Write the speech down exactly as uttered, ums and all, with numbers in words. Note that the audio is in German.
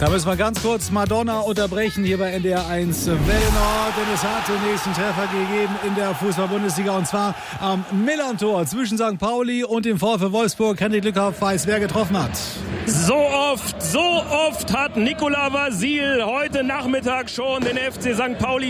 Da müssen wir ganz kurz Madonna unterbrechen hier bei N D R eins Welle Nord, denn es hat den nächsten Treffer gegeben in der Fußball-Bundesliga und zwar am Millerntor zwischen Sankt Pauli und dem VfL Wolfsburg. Henrik Lückhoff weiß, wer getroffen hat. So oft, so oft hat Nicolas Vasil heute Nachmittag schon den F C Sankt Pauli